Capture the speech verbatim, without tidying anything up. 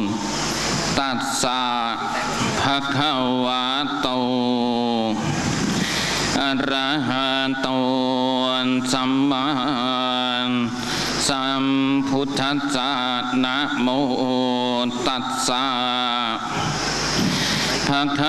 ตัสสะภะคะวะโตอะระหะโตสัมมาสัมพุทธัสสะนะโมตัสสะภะคะ